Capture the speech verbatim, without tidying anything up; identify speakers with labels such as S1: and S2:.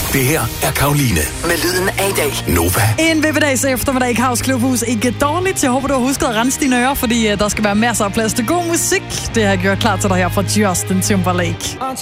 S1: Det her er Karoline.
S2: Med lyden af i dag.
S1: Nova.
S3: En vippedags eftermiddag i Kaos Klubhus. Ikke dårligt. Jeg håber, du har husket at rense dine ører, fordi der skal være masser af plads til god musik. Det har jeg gjort klar til dig her fra Justin Timberlake.